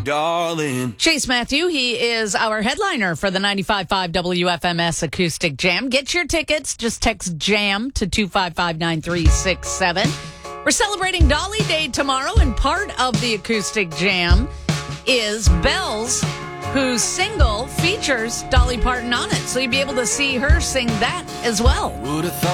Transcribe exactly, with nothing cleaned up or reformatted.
darling. Chase Matthew, he is our headliner for the ninety-five point five W F M S Acoustic Jam. Get your tickets. Just text JAM to two five five nine three six seven. We're celebrating Dolly Day tomorrow, and part of the Acoustic Jam is Bells, whose single features Dolly Parton on it. So you'll be able to see her sing that as well. Would have thought